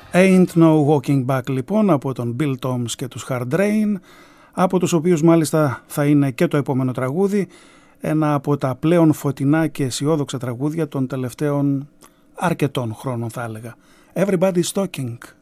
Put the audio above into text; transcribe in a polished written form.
Ain't No Walking Back λοιπόν από τον Bill Toms και τους Hard Rain, από τους οποίους μάλιστα θα είναι και το επόμενο τραγούδι, ένα από τα πλέον φωτεινά και αισιόδοξα τραγούδια των τελευταίων αρκετών χρόνων θα έλεγα. Everybody's Talking.